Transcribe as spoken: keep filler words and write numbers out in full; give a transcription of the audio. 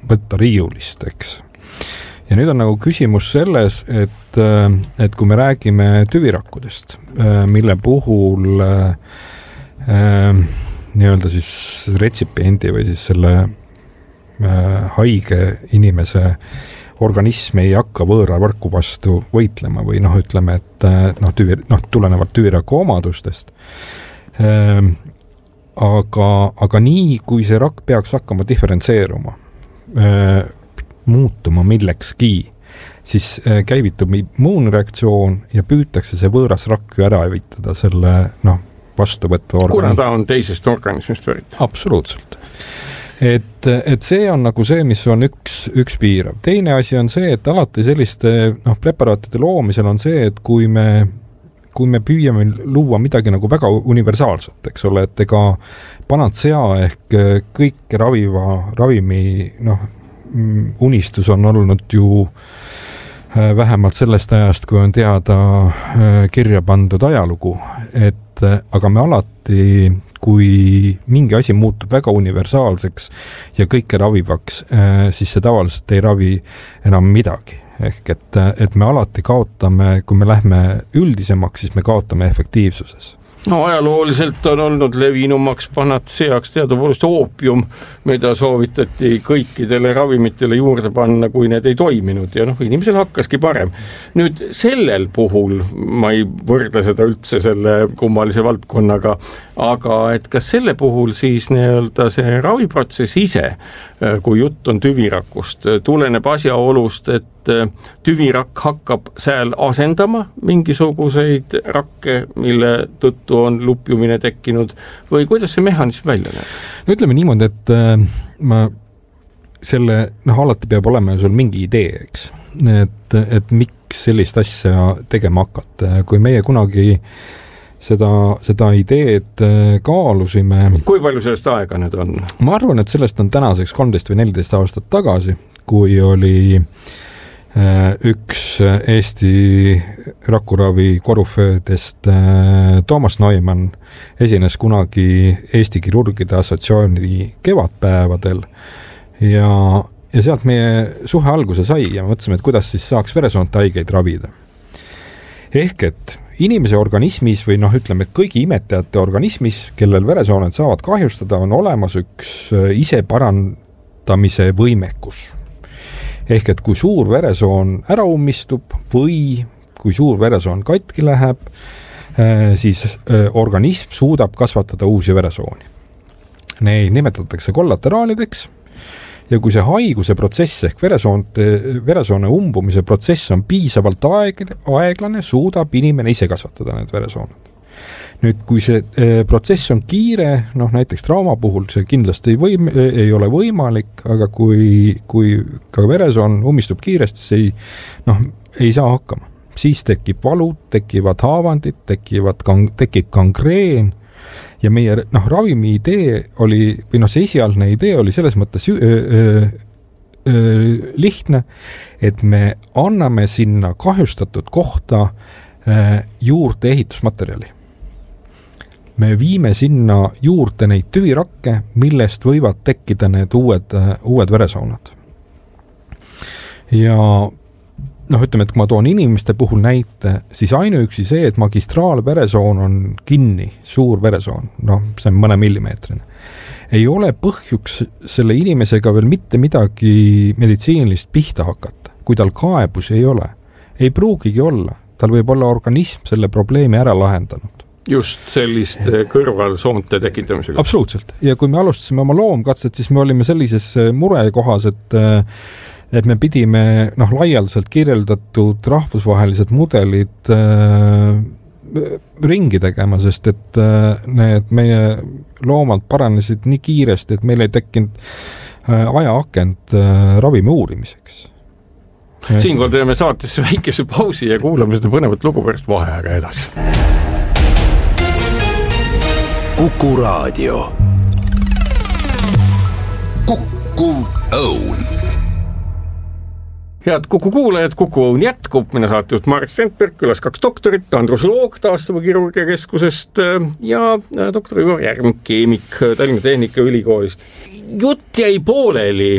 võtta riiulist, eks. Ja nüüd on nagu küsimus selles, et, et kui me räägime tüvirakkudest, mille puhul äh, nii-öelda siis retsipiendi või siis selle äh, haige inimese organism ei hakka võõra rakku vastu võitlema või noh, ütleme, et noh, tüvi, noh tulenevalt tüvirakku omadustest. Äh, aga, aga nii, kui see rakk peaks hakkama diferentseeruma, äh, muutuma millekski, siis käivitub immuunreaktsioon ja püütakse see võõras rakk ju ära evitada selle noh, vastuvõtva organi. Kuna ta on teisest organismist pärit. Absoluutselt. Et, et see on nagu see, mis on üks, üks piirav. Teine asi on see, et alati selliste noh, preparaatide loomisel on see, et kui me, kui me püüame luua midagi nagu väga universaalset, eks ole, et ega panatsea ehk kõik raviva ravimi noh, unistus on olnud ju vähemalt sellest ajast, kui on teada kirja pandud ajalugu, et aga me alati, kui mingi asi muutub väga universaalseks ja kõike ravivaks, siis see tavaliselt ei ravi enam midagi. Ehk et, et me alati kaotame, kui me lähme üldisemaks, siis me kaotame efektiivsuses. No ajalooliselt on olnud levinumaks panatseaks teadupoolest oopium, mida soovitati kõikidele ravimitele juurde panna, kui need ei toiminud ja noh, inimesel hakkaski parem. Nüüd sellel puhul, ma ei võrdle seda üldse selle kummalise valdkonnaga, aga et kas selle puhul siis nii-öelda see raviprotsess ise, kui jutt on tüvirakust, tuleneb asjaolust, et tüvirakk hakkab sääl asendama mingisuguseid rakke, mille tõttu on lupjumine tekkinud või kuidas see mehhanism välja näeb? No ütleme niimoodi, et äh, ma selle, noh alati peab olema sul mingi idee, eks. Et, et miks sellist asja tegema hakata. Kui meie kunagi seda, seda ideed kaalusime. Kui palju sellest aega nüüd on? Ma arvan, et sellest on tänaseks kolmteist või neliteist aastat tagasi, kui oli üks Eesti rakuravi koruföödest Toomas Neumann esines kunagi Eesti Kirurgide Assotsiatsiooni kevadpäevadel ja, ja sealt meie suhe alguse sai ja mõtlesime, et kuidas siis saaks veresoonte haigeid ravida. Ehk et inimese organismis või noh, ütleme, et kõigi imetajate organismis, kellel veresooned saavad kahjustada, on olemas üks ise parandamise võimekus. Ehk et kui suur veresoon ära ummistub või kui suur veresoon katki läheb, siis organism suudab kasvatada uusi veresooni. Neid nimetatakse kollateraalideks ja kui see haiguse protsess ehk veresoonte, veresoone umbumise protsess on piisavalt aeg, aeglane, suudab inimene ise kasvatada need veresooned. Nüüd, kui see e, protsess on kiire, noh näiteks trauma puhul see kindlasti ei, võim, ei ole võimalik, aga kui, kui ka veresoon ummistub kiiresti, siis ei, noh, ei saa hakkama. Siis tekib valud, tekivad haavandid, tekivad, tekib gangreen ja meie noh, ravimi idee oli, või noh, see esialgne idee oli selles mõttes öö, öö, öö, lihtne, et me anname sinna kahjustatud kohta öö, juurde ehitusmaterjali. Me viime sinna juurde neid tüvirakke, millest võivad tekkida need uued, uued veresoonad. Ja noh, ütleme, et kui ma toon inimeste puhul näite, siis ainuüksi see, et magistraalveresoon on kinni, suur veresoon, noh, see on mõne millimeetrine, ei ole põhjuks selle inimesega veel mitte midagi meditsiinilist pihta hakata, kui tal kaebusi ei ole. Ei pruugigi olla. Tal võib olla organism selle probleemi ära lahendanud. Just sellist kõrvalsoonte tekitamisega. Absoluutselt. Ja kui me alustasime oma loomkatset, siis me olime sellises murekohas, et, et me pidime noh, laialdaselt kirjeldatud rahvusvahelised mudelid äh, ringi tegema, sest et äh, need meie loomad paranesid nii kiiresti, et meil ei tekkinud äh, ajaakent äh, ravimi uurimiseks. Siinkohal teeme saatesse väikese pausi ja kuulame seda põnevat lugu pärast vaheaega edasi. Kuku Raadio. Kukkuv õun. Head Kuku kuulajad, Kuku õun jätkub. Mina saatejuht Marek Strandberg, külas kaks doktorit, Andrus Loog Taastava kirurgia keskusest ja doktor Ivar Järm, keemik Tallinna Tehnikaülikoolist. Jutt jäi pooleli